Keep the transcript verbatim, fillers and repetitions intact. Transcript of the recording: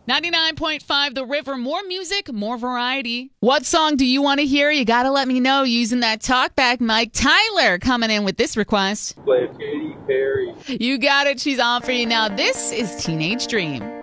ninety-nine point five The River. More music, more variety. What song do you want to hear? You got to let me know using that talkback mic. Tyler coming in with this request. Play Katy Perry. You got it. She's on for you now. This is Teenage Dream.